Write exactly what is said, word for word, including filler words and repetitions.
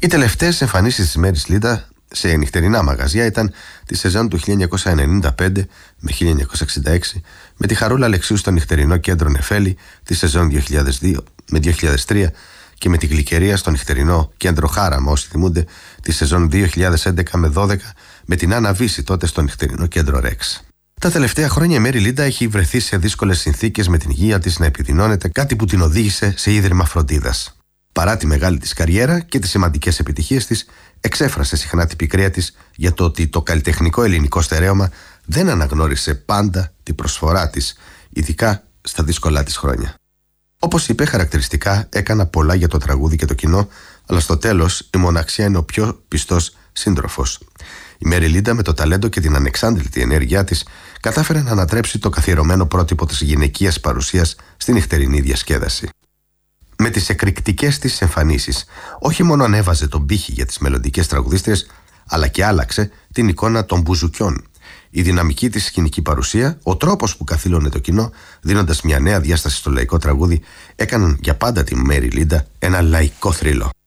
Οι τελευταίες εμφανίσεις της Μέρις Λίντα σε νυχτερινά μαγαζιά ήταν τη σεζόν του χίλια εννιακόσια ενενήντα πέντε με χίλια εννιακόσια εξήντα έξι, με τη Χαρούλα Αλεξίου στο νυχτερινό κέντρο Νεφέλη τη σεζόν δύο χιλιάδες δύο με δύο χιλιάδες τρία και με τη Γλυκερία στο νυχτερινό κέντρο Χάραμα, όσοι θυμούνται, τη σεζόν δύο χιλιάδες έντεκα με δώδεκα, με την Άννα Βύση τότε στο νυχτερινό κέντρο Ρεξ. Τα τελευταία χρόνια η Μέρι Λίντα έχει βρεθεί σε δύσκολες συνθήκες, με την υγεία της να επιδεινώνεται, κάτι που την οδήγησε σε ίδρυμα φροντίδας. Παρά τη μεγάλη της καριέρα και τις σημαντικές επιτυχίες της, εξέφρασε συχνά την πικρία της για το ότι το καλλιτεχνικό ελληνικό στερέωμα δεν αναγνώρισε πάντα την προσφορά της, ειδικά στα δύσκολά της χρόνια. Όπως είπε χαρακτηριστικά, έκανα πολλά για το τραγούδι και το κοινό, αλλά στο τέλος η μοναξιά είναι ο πιο πιστός σύντροφος. Η Μέρι Λίντα, με το ταλέντο και την ανεξάντλητη ενέργειά της, κατάφερε να ανατρέψει το καθιερωμένο πρότυπο της γυναικείας παρουσίας στην νυχτερινή διασκέδαση. Με τις εκρηκτικές της εμφανίσεις, όχι μόνο ανέβαζε τον πύχη για τις μελλοντικές τραγουδίστριες, αλλά και άλλαξε την εικόνα των μπουζουκιών. Η δυναμική της σκηνική παρουσία, ο τρόπος που καθήλωνε το κοινό, δίνοντας μια νέα διάσταση στο λαϊκό τραγούδι, έκαναν για πάντα τη Μέρι Λίντα ένα λαϊκό θρύλο.